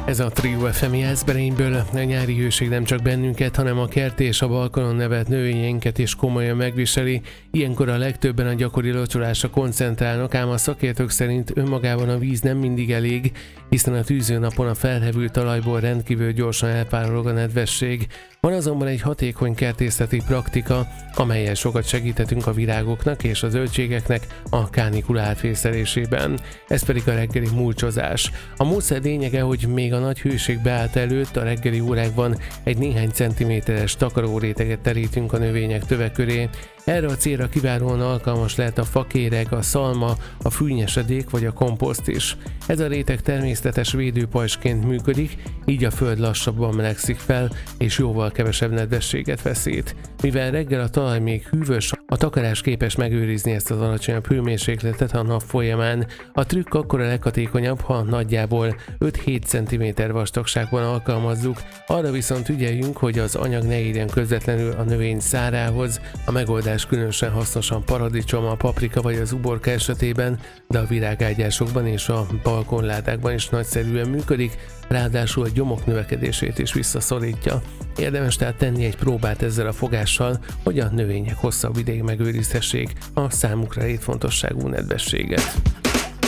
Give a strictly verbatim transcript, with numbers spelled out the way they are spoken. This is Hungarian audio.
Ez a Trio ef em Jászberényből. A nyári hőség nem csak bennünket, hanem a kert és a balkonon nevelt növényeinket is komolyan megviseli. Ilyenkor a legtöbben a gyakori locsolásra koncentrálnak, ám a szakértők szerint önmagában a víz nem mindig elég, hiszen a tűzőnapon a felhevült talajból rendkívül gyorsan elpárolog a nedvesség. Van azonban egy hatékony kertészeti praktika, amellyel sokat segíthetünk a virágoknak és a zöldségeknek a kánikula átvésztelésében. Ez pedig a reggeli mulcsozás. A módszer lényege, hogy még a nagy hőség beállt előtt a reggeli órákban egy néhány centiméteres takaróréteget terítünk a növények töve köré. Erre a célra kiválóan alkalmas lehet a fakéreg, a szalma, a fűnyesedék vagy a komposzt is. Ez a réteg természetes védőpajzsként működik, így a föld lassabban melegszik fel, és jóval kevesebb nedvességet veszít. Mivel reggel a talaj még hűvös, a takarás képes megőrizni ezt az alacsonyabb hőmérsékletet a nap folyamán. A trükk akkor a leghatékonyabb, ha nagyjából öt-hét centiméter vastagságban alkalmazzuk, arra viszont ügyeljünk, hogy az anyag ne érjen közvetlenül a növény szárához. A megoldás különösen hasznos a paradicsom, a paprika vagy az uborka esetében, de a virágágyásokban és a balkonládákban is nagyszerűen működik, ráadásul a gyomok növekedését is visszaszorítja. Érdemes tehát tenni egy próbát ezzel a fogással, hogy a növények hosszabb ideig megőrizhessék a számukra létfontosságú nedvességet.